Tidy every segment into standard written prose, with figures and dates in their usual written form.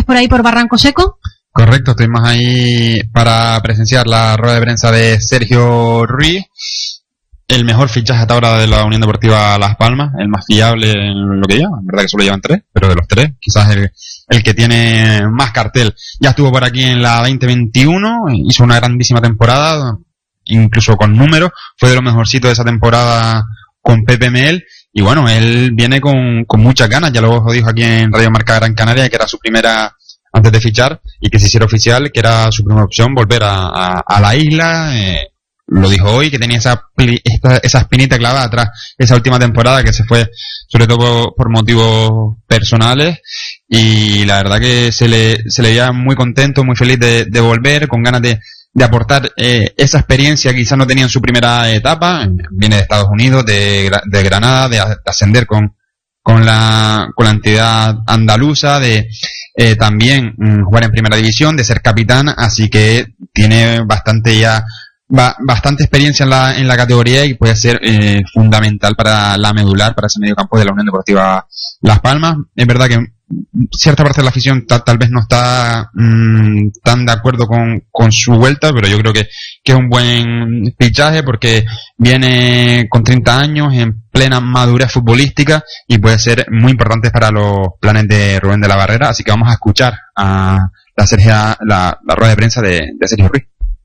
por ahí por Barranco Seco? Correcto, estuvimos ahí para presenciar la rueda de prensa de Sergio Ruiz, el mejor fichaje hasta ahora de la Unión Deportiva Las Palmas, el más fiable en lo que lleva, en verdad que solo llevan 3, pero de los 3, quizás el que tiene más cartel. Ya estuvo por aquí en la 2021, hizo una grandísima temporada, incluso con números, fue de lo mejorcito de esa temporada con Pepe Mel, y bueno, él viene con muchas ganas, ya lo dijo aquí en Radio Marca Gran Canaria, que era su primera antes de fichar, y que se hiciera oficial, que era su primera opción volver a la isla. Lo dijo hoy, que tenía esa espinita clavada atrás esa última temporada, que se fue sobre todo por motivos personales, y la verdad que se le veía muy contento, muy feliz de volver, con ganas de aportar esa experiencia que quizás no tenía en su primera etapa. Viene de Estados Unidos, de Granada, de ascender con la entidad andaluza, de también jugar en primera división, de ser capitán, así que tiene bastante experiencia en la categoría, y puede ser fundamental para la medular, para ese medio campo de la Unión Deportiva Las Palmas. Es verdad que cierta parte de la afición tal vez no está tan de acuerdo con su vuelta, pero yo creo que es un buen fichaje, porque viene con 30 años, en plena madurez futbolística, y puede ser muy importante para los planes de Rubén de la Barrera. Así que vamos a escuchar a la rueda de prensa de Sergio Ruiz.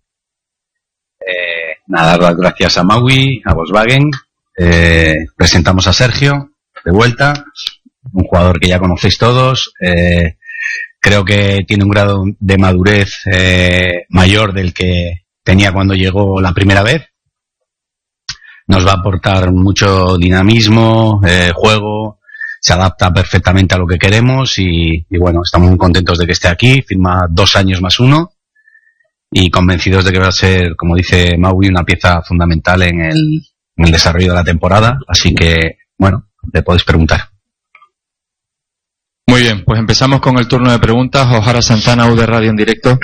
Dar las gracias a Maui, a Volkswagen. Presentamos a Sergio de vuelta, un jugador que ya conocéis todos. Creo que tiene un grado de madurez mayor del que tenía cuando llegó la primera vez. Nos va a aportar mucho dinamismo, juego, se adapta perfectamente a lo que queremos, y bueno, estamos muy contentos de que esté aquí. Firma 2 años más 1. Y convencidos de que va a ser, como dice Maui, una pieza fundamental en el desarrollo de la temporada. Así que, bueno, le podéis preguntar. Muy bien, pues empezamos con el turno de preguntas. Ojara Santana, UD Radio en directo.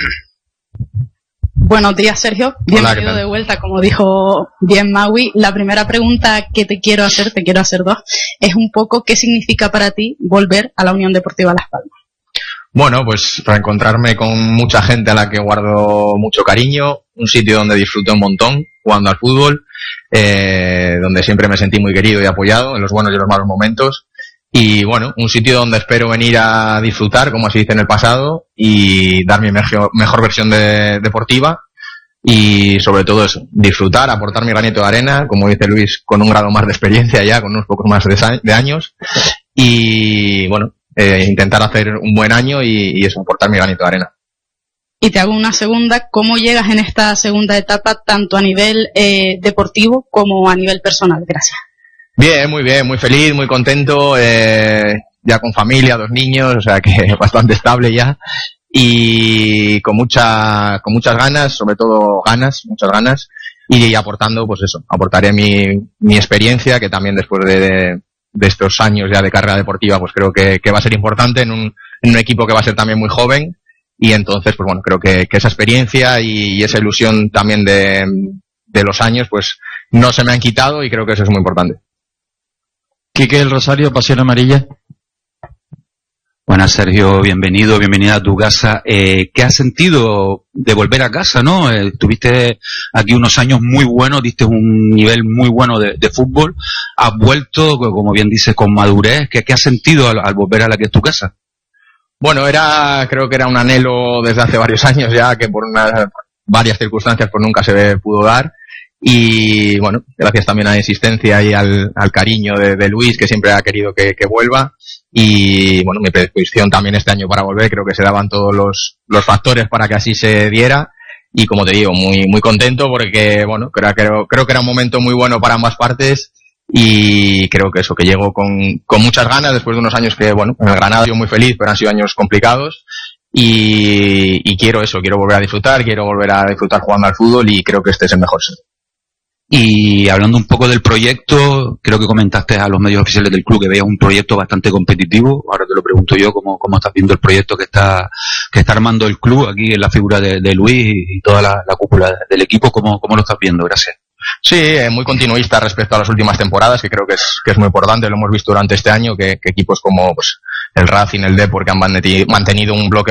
Buenos días, Sergio. Bienvenido de vuelta, como dijo bien Maui. La primera pregunta que te quiero hacer 2, es un poco ¿qué significa para ti volver a la Unión Deportiva Las Palmas? Bueno, pues reencontrarme con mucha gente a la que guardo mucho cariño, un sitio donde disfruté un montón jugando al fútbol, donde siempre me sentí muy querido y apoyado en los buenos y los malos momentos, y bueno, un sitio donde espero venir a disfrutar, como se dice en el pasado, y dar mi mejor versión deportiva, y sobre todo eso, disfrutar, aportar mi granito de arena, como dice Luis, con un grado más de experiencia ya, con unos pocos más de años, y bueno, intentar hacer un buen año y eso, aportar mi granito de arena. Y te hago una segunda, ¿cómo llegas en esta segunda etapa tanto a nivel deportivo como a nivel personal? Gracias. Bien, muy feliz, muy contento, ya con familia, 2 niños, o sea que bastante estable ya, y con muchas ganas, sobre todo muchas ganas, y aportando, pues eso, aportaré mi experiencia, que también después de estos años ya de carrera deportiva, pues creo que va a ser importante en un equipo que va a ser también muy joven, y entonces, pues bueno, creo que esa experiencia y esa ilusión también de los años, pues no se me han quitado, y creo que eso es muy importante. Quique del Rosario, Pasión Amarilla. Buenas, Sergio, bienvenida a tu casa. ¿Qué has sentido de volver a casa, no? Tuviste aquí unos años muy buenos, diste un nivel muy bueno de fútbol, has vuelto, como bien dices, con madurez. ¿Qué has sentido al volver a la que es tu casa? Bueno, creo que era un anhelo desde hace varios años ya, que por varias circunstancias pues nunca se pudo dar. Y bueno, gracias también a la insistencia y al cariño de Luis, que siempre ha querido que vuelva. Y bueno, mi predisposición también este año para volver, creo que se daban todos los factores para que así se diera. Y como te digo, muy contento, porque bueno, creo que era un momento muy bueno para ambas partes, y creo que llego con muchas ganas después de unos años que, bueno, en el Granada yo muy feliz, pero han sido años complicados, y quiero volver a disfrutar jugando al fútbol, y creo que este es el mejor sitio. Y hablando un poco del proyecto, creo que comentaste a los medios oficiales del club que veías un proyecto bastante competitivo. Ahora te lo pregunto yo, ¿cómo estás viendo el proyecto que está armando el club aquí en la figura de Luis y toda la cúpula del equipo? ¿Cómo lo estás viendo? Gracias. Sí, muy continuista respecto a las últimas temporadas, que creo que es muy importante. Lo hemos visto durante este año, que equipos como pues el Racing, el Depor, que han mantenido un bloque